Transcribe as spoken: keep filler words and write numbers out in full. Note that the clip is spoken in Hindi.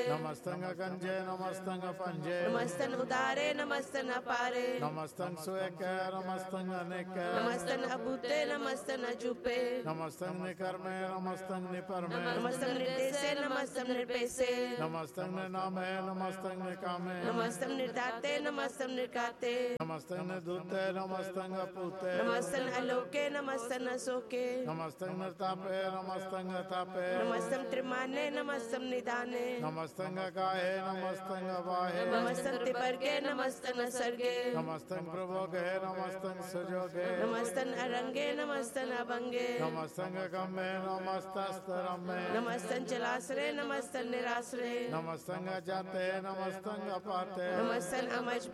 नमस्तंग गंजे नमस्तंग पंजे नमस्तन उदारे नमस्तन अपारे नमस्तंग सुएक नमस्तंग अनेक नमस्तन अभूते नमस्तन अजूपे नमस्तंग निकर्मे नमस्तंग निपरमे नमस्तन निर्देशे नमस्तन निर्पेशे नमस्तंग निनामे नमस्तंग निकामे नमस्तन निर्दाते नमस्तन निर्काते नमस्तंग निधूते नमस्तंग अपूते नमस्तन अलोके नमस्तन अशोके नमस्तंग निर्तापे नमस्तंग तापे नमस्तन त्रिमाने नमस्तन निदाने नमस्तंग गाहे नमस्तंग वाहे नमस्तन तिपर्गे नमस्तन सर्गे नमस्तंग प्रभोगे नमस्तंग सुजोगे नमस्तन अरंगे नमस्तन अभंगे नमस्तंग गम्मे नमस्तस्तरम्मे नमस्तन जलाश्रय नमस्तन निराश्रय नमस्तंग जाते नमस्तंग अपाते नमस्तन अमज